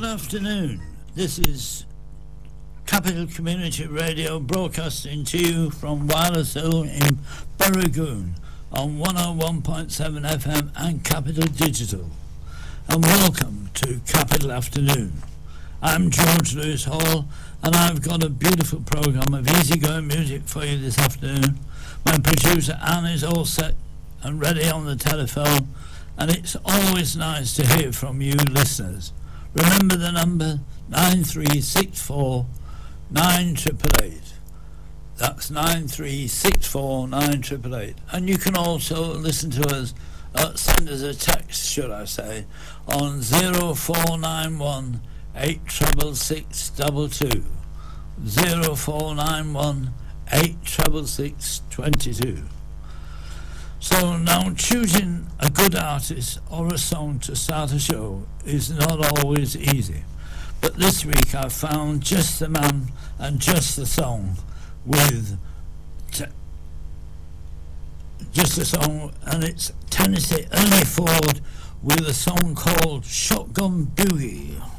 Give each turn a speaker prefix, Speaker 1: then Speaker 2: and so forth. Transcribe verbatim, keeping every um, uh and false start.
Speaker 1: Good afternoon. This is Capital Community Radio broadcasting to you from Wireless Hill in Burragoon on one oh one point seven F M and Capital Digital. And welcome to Capital Afternoon. I'm George Lewis Hall, and I've got a beautiful programme of easygoing music for you this afternoon. My producer Anne is all set and ready on the telephone, and it's always nice to hear from you listeners. Remember the number nine three six four nine eight eight eight. That's nine three six four nine eight eight eight. And you can also listen to us, uh, send us a text, should I say, on zero four nine one eight six six six two two. zero four nine one eight six six six two two. So now, choosing a good artist or a song to start a show is not always easy. But this week I found just the man and just the song with te- just the song, and it's Tennessee Ernie Ford with a song called Shotgun Boogie.